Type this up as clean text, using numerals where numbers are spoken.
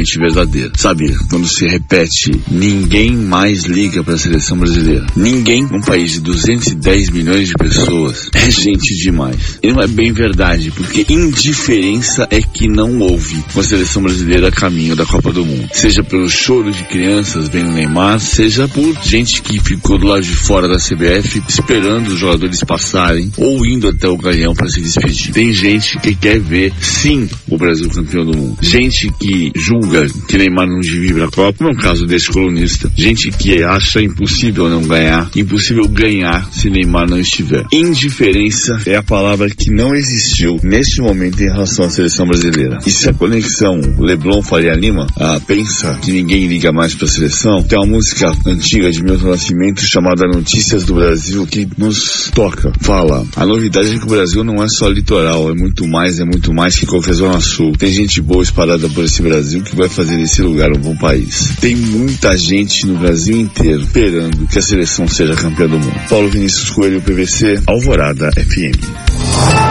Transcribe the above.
realmente verdadeira. Sabe, quando se repete, ninguém mais liga para a seleção brasileira. Ninguém, num país de 210 milhões de pessoas, é gente demais. E não é bem verdade, porque indiferença é que não houve com a seleção brasileira a caminho da Copa do Mundo. Seja pelo choro de crianças vendo Neymar, seja por gente que ficou do lado de fora da CBF esperando os jogadores passarem ou indo até o Galeão para se despedir. Tem gente que quer ver, sim, o Brasil campeão do mundo. Gente que julga que Neymar não devia ir para a Copa, não é um caso desse colunista. Gente que acha impossível não ganhar, impossível ganhar se Neymar não estiver. Indiferença é a palavra que não existiu neste momento em relação à seleção brasileira. E se a conexão Leblon Faria Lima pensa que ninguém liga mais para a seleção, tem uma música antiga de Milton Nascimento chamada Notícias do Brasil que nos toca. Fala, a novidade é que o Brasil não é só litoral, é muito mais que qualquer zona sul. Tem gente boa espalhada por esse Brasil que vai fazer desse lugar um bom país. Tem muita gente no Brasil inteiro esperando que a seleção seja campeã do mundo. Paulo Vinícius Coelho, PVC, Alvorada FM.